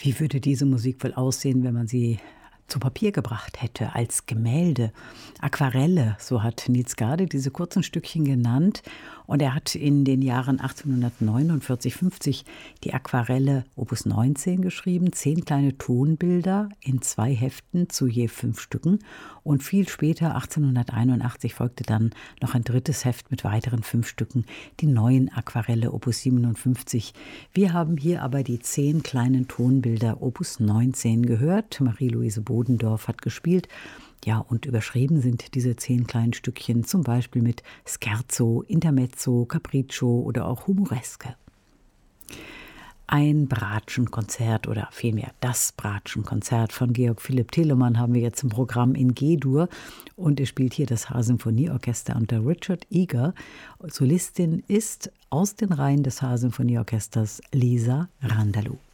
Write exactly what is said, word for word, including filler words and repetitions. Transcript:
Wie würde diese Musik wohl aussehen, wenn man sie zu Papier gebracht hätte, als Gemälde, Aquarelle, so hat Niels Gade diese kurzen Stückchen genannt. Und er hat in den Jahren achtzehnhundertneunundvierzig, fünfzig die Aquarelle Opus neunzehn geschrieben, zehn kleine Tonbilder in zwei Heften zu je fünf Stücken. Und viel später, achtzehnhunderteinundachtzig, folgte dann noch ein drittes Heft mit weiteren fünf Stücken, die neuen Aquarelle Opus siebenundfünfzig. Wir haben hier aber die zehn kleinen Tonbilder Opus neunzehn gehört. Marie-Louise Bodendorf hat gespielt. Ja, und überschrieben sind diese zehn kleinen Stückchen zum Beispiel mit Scherzo, Intermezzo, Capriccio oder auch Humoreske. Ein Bratschenkonzert oder vielmehr das Bratschenkonzert von Georg Philipp Telemann haben wir jetzt im Programm in G-Dur. Und er spielt hier das H-Symphonieorchester unter Richard Eager. Solistin ist aus den Reihen des H-Symphonieorchesters Lisa Randalou.